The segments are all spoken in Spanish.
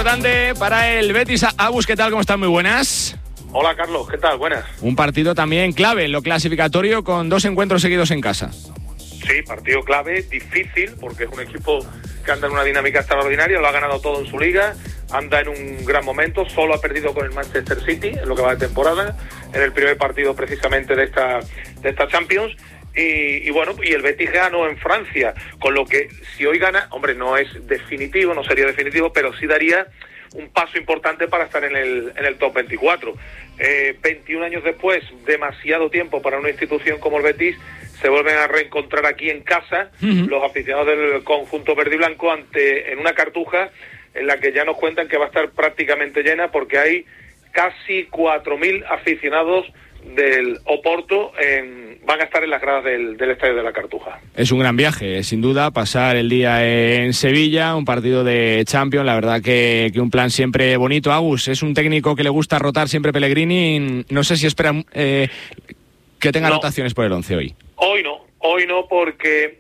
importante para el Betis. Agus, ¿qué tal? ¿Cómo están? Muy buenas. Hola, Carlos, ¿qué tal? Buenas. Un partido también clave en lo clasificatorio con 2 encuentros seguidos en casa. Sí, partido clave, difícil, porque es un equipo que anda en una dinámica extraordinaria, lo ha ganado todo en su liga, anda en un gran momento, solo ha perdido con el Manchester City en lo que va de temporada, en el primer partido precisamente de esta Champions. Y bueno, y el Betis ganó en Francia, con lo que si hoy gana, hombre, no es definitivo, no sería definitivo, pero sí daría un paso importante para estar en el top 24. 21 años después, demasiado tiempo para una institución como el Betis. Se vuelven a reencontrar aquí en casa los aficionados del conjunto verde y blanco en una Cartuja en la que ya nos cuentan que va a estar prácticamente llena, porque hay casi 4.000 aficionados del Oporto van a estar en las gradas del estadio de la Cartuja. Es un gran viaje, sin duda, pasar el día en Sevilla, un partido de Champions, la verdad que un plan siempre bonito. Agus, es un técnico que le gusta rotar siempre Pellegrini, no sé si espera que tenga rotaciones por el 11 hoy. Hoy no, porque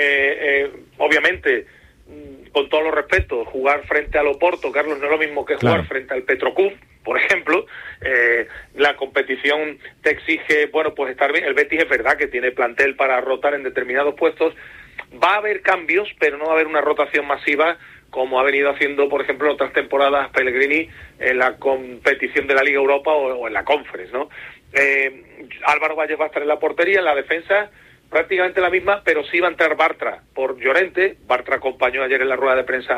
obviamente, con todos los respetos, jugar frente al Oporto, Carlos, no es lo mismo que jugar frente al Petrocub, por ejemplo. La competición te exige, pues estar bien. El Betis es verdad que tiene plantel para rotar en determinados puestos. Va a haber cambios, pero no va a haber una rotación masiva como ha venido haciendo, por ejemplo, en otras temporadas Pellegrini en la competición de la Liga Europa o en la Conference, ¿no? Álvaro Valles va a estar en la portería, en la defensa prácticamente la misma, pero sí va a entrar Bartra por Llorente. Bartra acompañó ayer en la rueda de prensa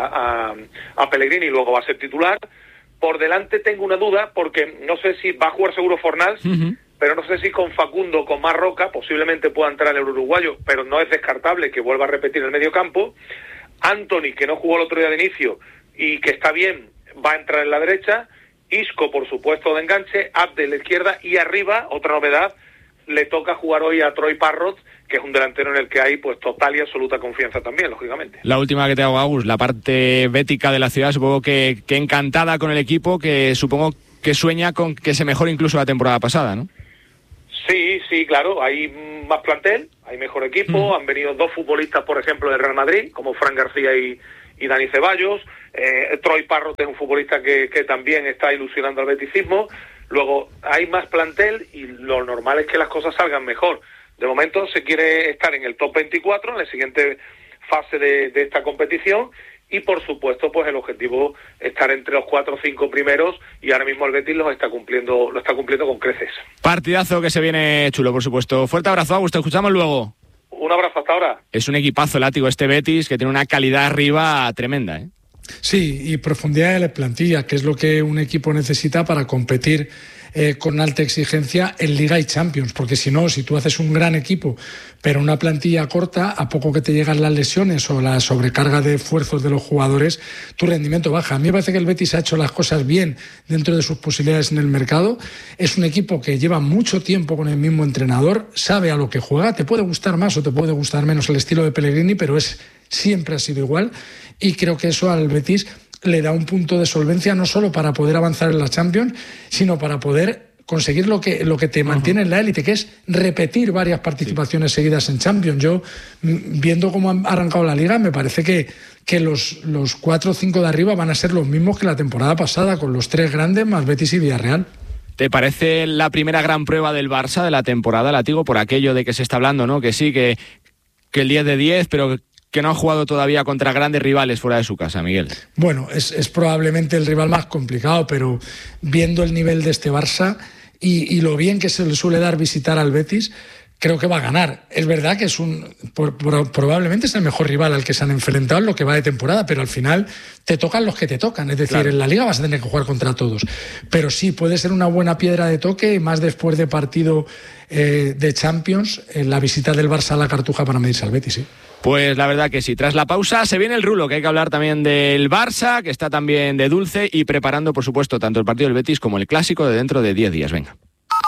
a Pellegrini y luego va a ser titular. Por delante tengo una duda, porque no sé si va a jugar seguro Fornals, pero no sé si con Facundo, con Marroca, posiblemente pueda entrar el uruguayo, pero no es descartable que vuelva a repetir el medio campo. Anthony, que no jugó el otro día de inicio y que está bien, va a entrar en la derecha. Isco, por supuesto, de enganche. Abde en la izquierda. Y arriba, otra novedad, le toca jugar hoy a Troy Parrott, que es un delantero en el que hay pues total y absoluta confianza también, lógicamente. La última que te hago, Agus, la parte bética de la ciudad, supongo que encantada con el equipo, que supongo que sueña con que se mejore incluso la temporada pasada, ¿no? Sí, claro, hay más plantel, hay mejor equipo, han venido 2 futbolistas, por ejemplo, del Real Madrid, como Fran García y Dani Ceballos. Troy Parrott es un futbolista que también está ilusionando al beticismo. Luego hay más plantel y lo normal es que las cosas salgan mejor. De momento se quiere estar en el top 24 en la siguiente fase de esta competición y por supuesto pues el objetivo estar entre los 4 o 5 primeros, y ahora mismo el Betis lo está cumpliendo con creces. Partidazo que se viene chulo, por supuesto. Fuerte abrazo, Agus, te escuchamos luego. Un abrazo, hasta ahora. Es un equipazo látigo este Betis, que tiene una calidad arriba tremenda, ¿eh? Sí, y profundidad de la plantilla, que es lo que un equipo necesita para competir con alta exigencia en Liga y Champions, porque si no, si tú haces un gran equipo pero una plantilla corta, a poco que te llegan las lesiones o la sobrecarga de esfuerzos de los jugadores, tu rendimiento baja. A mí me parece que el Betis ha hecho las cosas bien dentro de sus posibilidades en el mercado. Es un equipo que lleva mucho tiempo con el mismo entrenador, sabe a lo que juega. Te puede gustar más o te puede gustar menos el estilo de Pellegrini, pero siempre ha sido igual, y creo que eso al Betis le da un punto de solvencia, no solo para poder avanzar en la Champions, sino para poder conseguir lo que te mantiene en la élite, que es repetir varias participaciones seguidas en Champions. Yo, viendo cómo ha arrancado la Liga, me parece que los 4 o 5 de arriba van a ser los mismos que la temporada pasada, con los 3 grandes más Betis y Villarreal. ¿Te parece la primera gran prueba del Barça de la temporada, Látigo, por aquello de que se está hablando, ¿no? Que sí, que el 10 de 10, pero que no ha jugado todavía contra grandes rivales fuera de su casa, Miguel? Bueno, es probablemente el rival más complicado, pero viendo el nivel de este Barça y lo bien que se le suele dar visitar al Betis, creo que va a ganar. Es verdad que probablemente es el mejor rival al que se han enfrentado en lo que va de temporada, pero al final te tocan los que te tocan. Es decir, claro, en la Liga vas a tener que jugar contra todos. Pero sí, puede ser una buena piedra de toque, más después de partido de Champions, en la visita del Barça a la Cartuja para medirse al Betis, sí. Pues la verdad que sí. Tras la pausa se viene el rulo, que hay que hablar también del Barça, que está también de dulce y preparando, por supuesto, tanto el partido del Betis como el clásico de dentro de 10 días. Venga.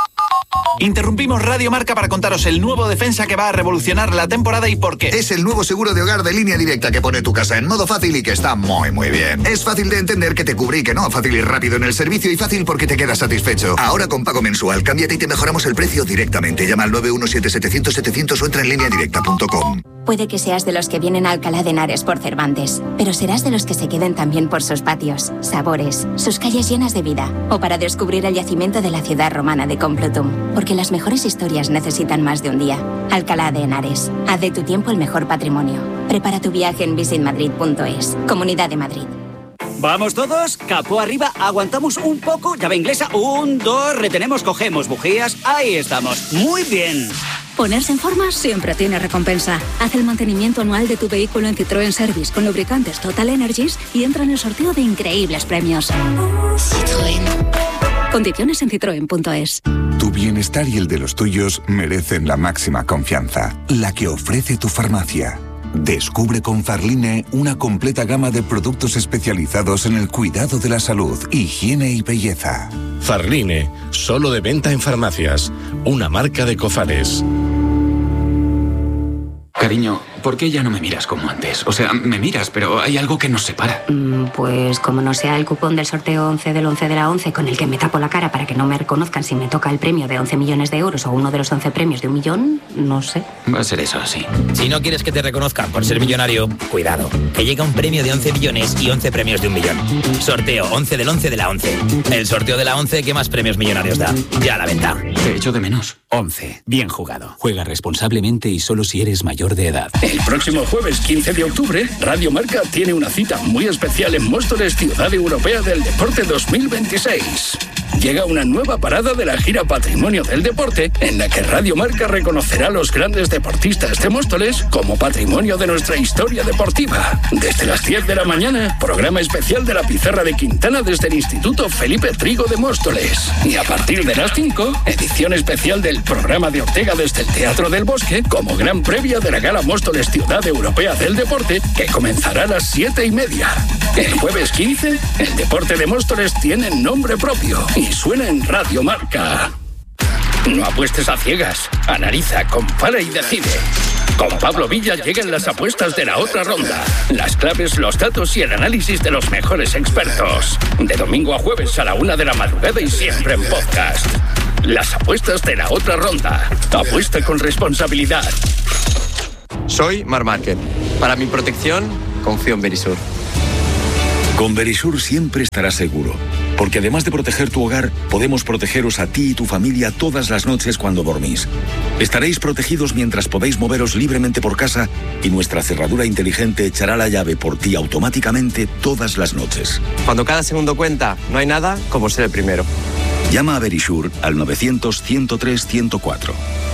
Interrumpimos Radio Marca para contaros el nuevo defensa que va a revolucionar la temporada y por qué. Es el nuevo seguro de hogar de Línea Directa que pone tu casa en modo fácil y que está muy, muy bien. Es fácil de entender que te cubre y que no. Fácil y rápido en el servicio y fácil porque te quedas satisfecho. Ahora con pago mensual, cámbiate y te mejoramos el precio directamente. Llama al 917-700-700 o entra en lineadirecta.com. Puede que seas de los que vienen a Alcalá de Henares por Cervantes, pero serás de los que se queden también por sus patios, sabores, sus calles llenas de vida, o para descubrir el yacimiento de la ciudad romana de Complutum, porque las mejores historias necesitan más de un día. Alcalá de Henares, haz de tu tiempo el mejor patrimonio. Prepara tu viaje en visitmadrid.es. Comunidad de Madrid. ¿Vamos todos? Capó arriba, aguantamos un poco, llave inglesa, 1, 2, retenemos, cogemos bujías, ahí estamos, muy bien. Ponerse en forma siempre tiene recompensa. Haz el mantenimiento anual de tu vehículo en Citroën Service con lubricantes Total Energies y entra en el sorteo de increíbles premios. Citroën. Condiciones en citroen.es. Tu bienestar y el de los tuyos merecen la máxima confianza, la que ofrece tu farmacia. Descubre con Farline una completa gama de productos especializados en el cuidado de la salud, higiene y belleza. Farline, solo de venta en farmacias, una marca de Cofares. Cariño, ¿por qué ya no me miras como antes? O sea, me miras, pero hay algo que nos separa. Pues como no sea el cupón del sorteo 11 del 11 de la 11 con el que me tapo la cara para que no me reconozcan si me toca el premio de 11 millones de euros o uno de los 11 premios de 1 millón, no sé. Va a ser eso, sí. Si no quieres que te reconozcan por ser millonario, cuidado, que llega un premio de 11 millones y 11 premios de 1 millón. Sorteo 11 del 11 de la 11. El sorteo de la 11 que más premios millonarios da. Ya a la venta. Te echo de menos. 11. Bien jugado. Juega responsablemente y solo si eres mayor de edad. El próximo jueves 15 de octubre, Radio Marca tiene una cita muy especial en Móstoles, Ciudad Europea del Deporte 2026. Llega una nueva parada de la gira Patrimonio del Deporte, en la que Radio Marca reconocerá a los grandes deportistas de Móstoles como patrimonio de nuestra historia deportiva. Desde las 10 de la mañana, programa especial de la Pizarra de Quintana desde el Instituto Felipe Trigo de Móstoles. Y a partir de las 5, edición especial del programa de Ortega desde el Teatro del Bosque, como gran previa de la Gala Móstoles Ciudad Europea del Deporte, que comenzará a las 7:30. El jueves 15, el deporte de Móstoles tiene nombre propio y suena en Radio Marca. No apuestes a ciegas, analiza, compara y decide. Con Pablo Villa llegan las apuestas de la otra ronda. Las claves, los datos y el análisis de los mejores expertos. De domingo a jueves a la 1 de la madrugada y siempre en podcast. Las apuestas de la otra ronda. Apuesta con responsabilidad. Soy Marc Márquez. Para mi protección, confío en Verisur. Con Verisur siempre estarás seguro, porque además de proteger tu hogar, podemos protegeros a ti y tu familia todas las noches cuando dormís. Estaréis protegidos mientras podéis moveros libremente por casa y nuestra cerradura inteligente echará la llave por ti automáticamente todas las noches. Cuando cada segundo cuenta, no hay nada como ser el primero. Llama a Verisur al 900-103-104.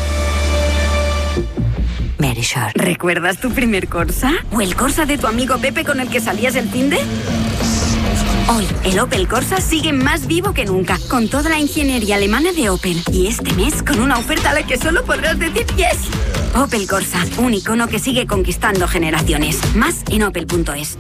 Verisur. ¿Recuerdas tu primer Corsa? ¿O el Corsa de tu amigo Pepe con el que salías el finde? Hoy, el Opel Corsa sigue más vivo que nunca, con toda la ingeniería alemana de Opel. Y este mes, con una oferta a la que solo podrás decir yes. Opel Corsa, un icono que sigue conquistando generaciones. Más en opel.es.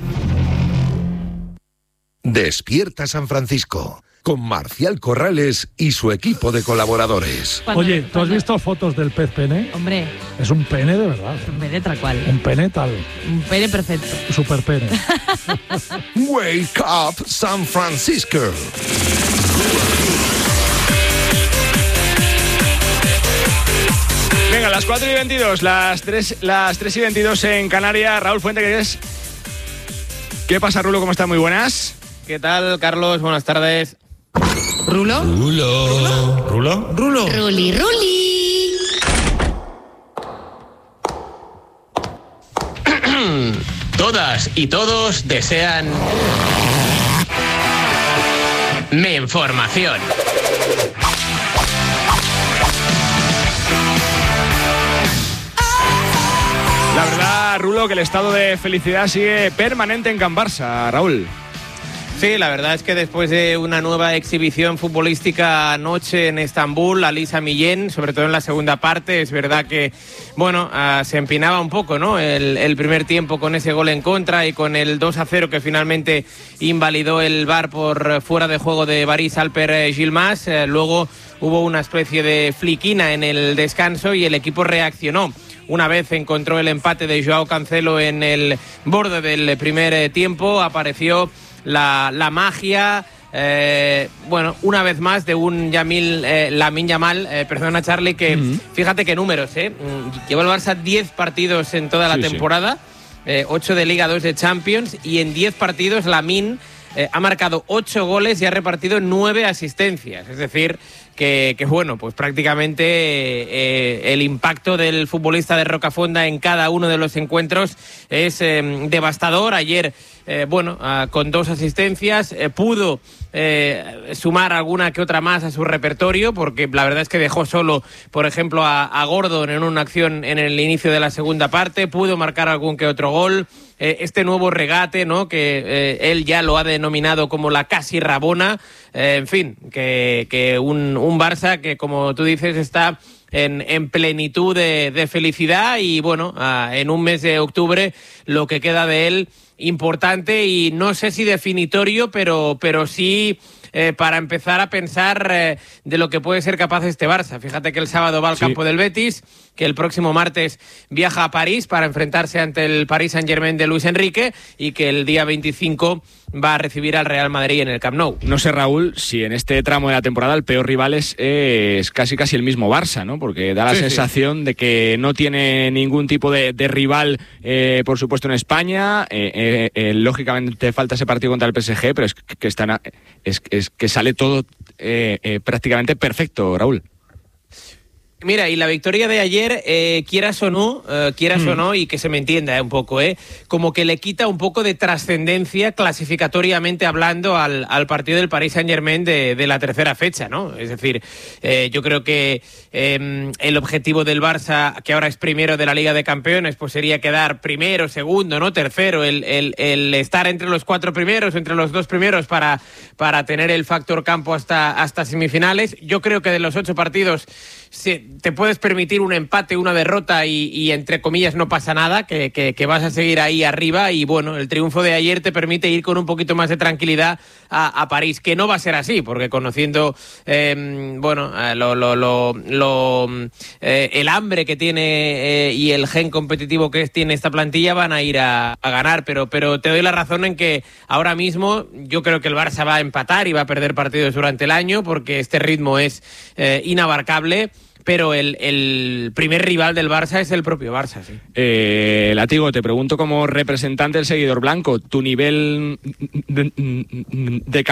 Despierta San Francisco, con Marcial Corrales y su equipo de colaboradores. Oye, ¿tú has visto fotos del pez pene? Hombre. Es un pene de verdad. Un pene tal cual. Un pene tal. Un pene perfecto. Super pene. Wake up San Francisco. Venga, las 4:22, las 3:22 en Canarias. Raúl Fuente, ¿qué es? ¿Qué pasa, Rulo? ¿Cómo estás? Muy buenas. ¿Qué tal, Carlos? Buenas tardes. ¿Rulo? Rulo. ¿Rulo? Rulo. Ruli, Ruli. Todas y todos desean Menformación. La verdad, Rulo, que el estado de felicidad sigue permanente en Can Barça, Raúl. Sí, la verdad es que después de una nueva exhibición futbolística anoche en Estambul, Alisa Millén, sobre todo en la segunda parte, es verdad que, bueno, se empinaba un poco, ¿no? El primer tiempo con ese gol en contra y con el 2-0 que finalmente invalidó el VAR por fuera de juego de Baris Alper Gilmas. Luego hubo una especie de fliquina en el descanso y el equipo reaccionó. Una vez encontró el empate de Joao Cancelo en el borde del primer tiempo, apareció la magia, bueno, una vez más de un Lamine Yamal, perdona Charlie, que fíjate qué números, lleva el Barça 10 partidos en toda la temporada, 8 de Liga, 2 de Champions, y en 10 partidos Lamine ha marcado 8 goles y ha repartido 9 asistencias, es decir, que bueno, pues prácticamente el impacto del futbolista de Rocafonda en cada uno de los encuentros es devastador. Ayer, con 2 asistencias, pudo sumar alguna que otra más a su repertorio, porque la verdad es que dejó solo, por ejemplo, a Gordon en una acción en el inicio de la segunda parte, pudo marcar algún que otro gol. Este nuevo regate, ¿no?, que él ya lo ha denominado como la casi Rabona, en fin, que un Barça que, como tú dices, está en plenitud de felicidad y, bueno, en un mes de octubre lo que queda de él importante y no sé si definitorio, pero sí para empezar a pensar de lo que puede ser capaz este Barça. Fíjate que el sábado va al campo del Betis, que el próximo martes viaja a París para enfrentarse ante el Paris Saint-Germain de Luis Enrique y que el día 25 va a recibir al Real Madrid en el Camp Nou. No sé, Raúl, si en este tramo de la temporada el peor rival es casi el mismo Barça, ¿no? Porque da la sensación de que no tiene ningún tipo de rival, por supuesto, en España. Lógicamente falta ese partido contra el PSG, pero es que sale todo prácticamente perfecto, Raúl. Mira, y la victoria de ayer, quieras o no, y que se me entienda un poco, como que le quita un poco de trascendencia clasificatoriamente hablando al partido del Paris Saint-Germain de la tercera fecha, ¿no? Es decir, yo creo que el objetivo del Barça, que ahora es primero de la Liga de Campeones, pues sería quedar primero, segundo, ¿no?, tercero, el estar entre los 4 primeros, entre los 2 primeros para tener el factor campo hasta semifinales. Yo creo que de los 8 partidos te puedes permitir un empate, una derrota y entre comillas no pasa nada, que vas a seguir ahí arriba y bueno, el triunfo de ayer te permite ir con un poquito más de tranquilidad a París, que no va a ser así, porque conociendo el hambre que tiene y el gen competitivo que tiene esta plantilla, van a ir a ganar, pero te doy la razón en que ahora mismo yo creo que el Barça va a empatar y va a perder partidos durante el año, porque este ritmo es inabarcable. Pero el primer rival del Barça es el propio Barça, sí. Látigo, te pregunto como representante del seguidor blanco, ¿tu nivel de